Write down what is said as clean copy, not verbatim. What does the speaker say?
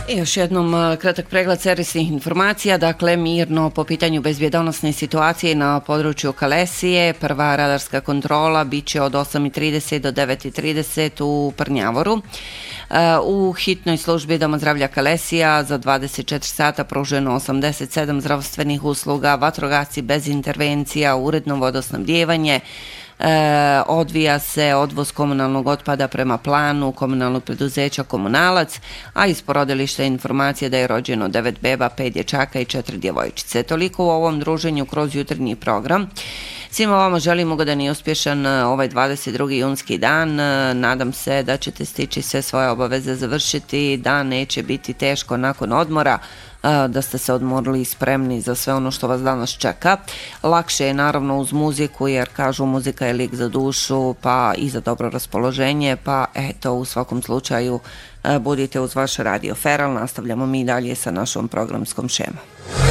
Još jednom kratak pregled servisnih informacija. Dakle, mirno po pitanju bezbjedonosne situacije na području Kalesije. Prva radarska kontrola biće od 8:30 do 9:30 u Prnjavoru. U hitnoj službi Doma zdravlja Kalesija za 24 sata pruženo 87 zdravstvenih usluga, vatrogasci bez intervencija, uredno vodosnabdijevanje. Odvija se odvoz komunalnog otpada prema planu komunalnog preduzeća Komunalac, a iz porodilišta informacija da je rođeno 9 beba, 5 dječaka i 4 djevojčice. Toliko u ovom druženju kroz jutarnji program. Svima vama želim ugodan i uspješan ovaj 22. junski dan. Nadam se da ćete stići sve svoje obaveze završiti, da neće biti teško nakon odmora, da ste se odmorili i spremni za sve ono što vas danas čeka. Lakše je naravno uz muziku, jer kažu muzika je lijek za dušu, pa i za dobro raspoloženje, pa eto, u svakom slučaju budite uz vaš Radio Feral. Nastavljamo mi dalje sa našom programskom šemom.